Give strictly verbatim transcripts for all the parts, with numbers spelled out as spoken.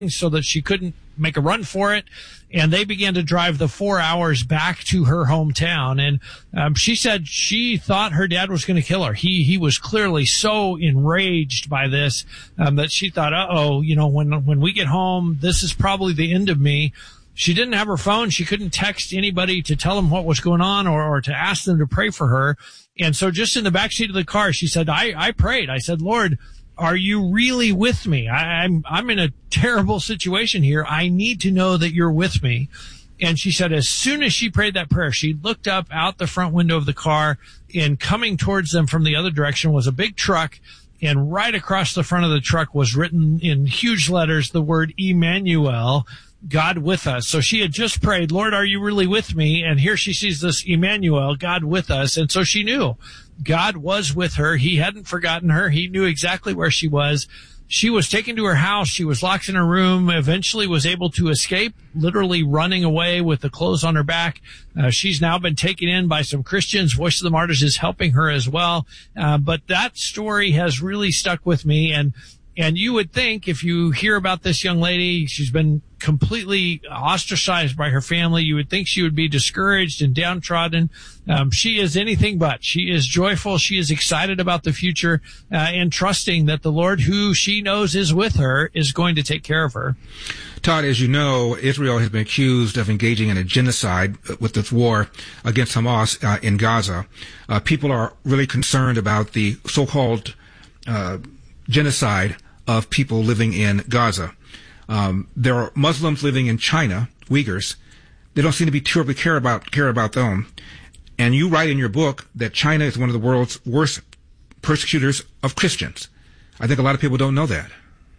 so that she couldn't make a run for it. And they began to drive the four hours back to her hometown. And um, she said she thought her dad was going to kill her. He he was clearly so enraged by this um, that she thought, uh-oh, you know, when when we get home, this is probably the end of me. She didn't have her phone. She couldn't text anybody to tell them what was going on or, or to ask them to pray for her. And so just in the backseat of the car, she said, I, I prayed. I said, Lord, are you really with me? I, I'm, I'm in a terrible situation here. I need to know that you're with me. And she said, as soon as she prayed that prayer, she looked up out the front window of the car, and coming towards them from the other direction was a big truck. And right across the front of the truck was written in huge letters the word Emmanuel, God with us. So she had just prayed, Lord, are you really with me? And here she sees this Emmanuel, God with us. And so she knew God was with her. He hadn't forgotten her. He knew exactly where she was. She was taken to her house. She was locked in her room, eventually was able to escape, literally running away with the clothes on her back. Uh, she's now been taken in by some Christians. Voice of the Martyrs is helping her as well. Uh, but that story has really stuck with me. And And you would think, if you hear about this young lady, she's been completely ostracized by her family, you would think she would be discouraged and downtrodden. Um, she is anything but. She is joyful. She is excited about the future uh, and trusting that the Lord, who she knows is with her, is going to take care of her. Todd, as you know, Israel has been accused of engaging in a genocide with this war against Hamas uh, in Gaza. Uh, people are really concerned about the so-called uh, genocide of people living in Gaza. Um, there are Muslims living in China, Uyghurs. They don't seem to be terribly care about care about them. And you write in your book that China is one of the world's worst persecutors of Christians. I think a lot of people don't know that.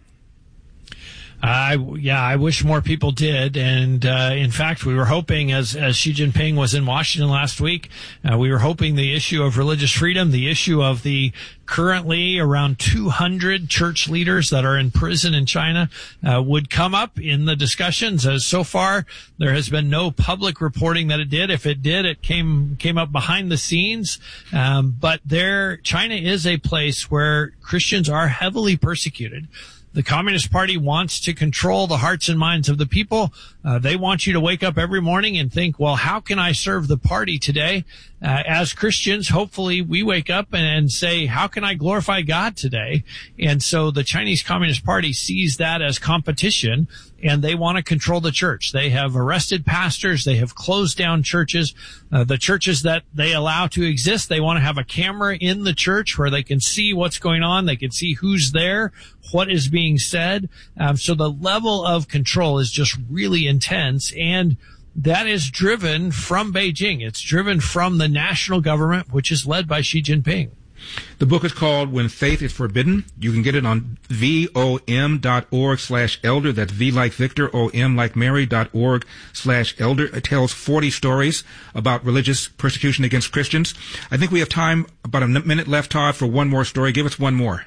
I, yeah, I wish more people did. And, uh, in fact, we were hoping, as, as Xi Jinping was in Washington last week, uh, we were hoping the issue of religious freedom, the issue of the currently around two hundred church leaders that are in prison in China, uh, would come up in the discussions. As so far, there has been no public reporting that it did. If it did, it came, came up behind the scenes. Um, but there, China is a place where Christians are heavily persecuted. The Communist Party wants to control the hearts and minds of the people. Uh, they want you to wake up every morning and think, well, how can I serve the party today? Uh, as Christians, hopefully we wake up and, and say, how can I glorify God today? And so the Chinese Communist Party sees that as competition, and they want to control the church. They have arrested pastors. They have closed down churches. Uh, the churches that they allow to exist, they want to have a camera in the church where they can see what's going on. They can see who's there, what is being said. Um, so the level of control is just really intense, and that is driven from Beijing. It's driven from the national government, which is led by Xi Jinping. The book is called When Faith is Forbidden. You can get it on vom dot org slash elder. That's V like Victor, O M like Mary dot org slash elder. It tells forty stories about religious persecution against Christians. I think we have time, about a minute left, Todd, for one more story. Give us one more.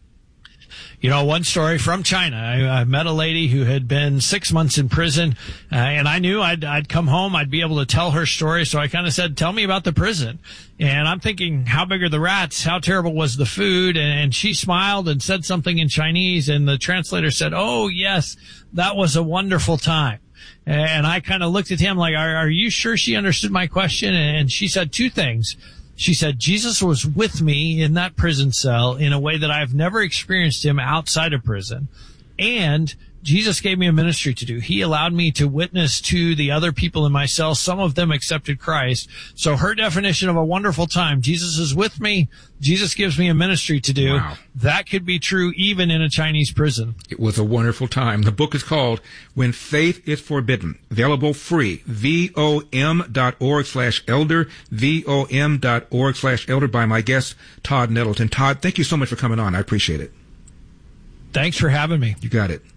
You know, one story from China. I, I met a lady who had been six months in prison, uh, and I knew I'd, I'd come home, I'd be able to tell her story. So I kind of said, tell me about the prison. And I'm thinking, how big are the rats? How terrible was the food? And, and she smiled and said something in Chinese, and the translator said, oh, yes, that was a wonderful time. And I kind of looked at him like, are, are you sure she understood my question? And she said two things. She said, Jesus was with me in that prison cell in a way that I've never experienced him outside of prison. And Jesus gave me a ministry to do. He allowed me to witness to the other people in my cell. Some of them accepted Christ. So her definition of a wonderful time, Jesus is with me. Jesus gives me a ministry to do. Wow. That could be true even in a Chinese prison. It was a wonderful time. The book is called When Faith is Forbidden. Available free. vom dot org slash elder. vom dot org slash elder by my guest, Todd Nettleton. Todd, thank you so much for coming on. I appreciate it. Thanks for having me. You got it.